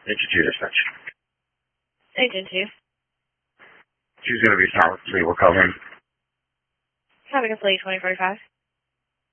Agent 2 dispatch. Agent 2. She's going to be solid. We'll cover him. Traffic Fleet 2045.